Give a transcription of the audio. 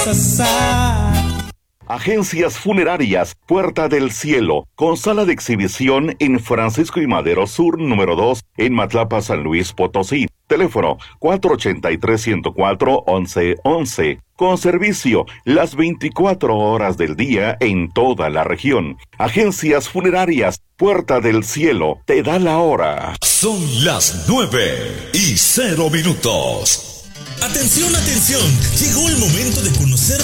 Agencias Funerarias Puerta del Cielo, con sala de exhibición en Francisco y Madero Sur, número 2, en Matlapa, San Luis Potosí. Teléfono 483-104-1111. Con servicio las 24 horas del día en toda la región. Agencias Funerarias Puerta del Cielo, te da la hora. Son las 9:00. Atención, atención. Llegó el momento de conocer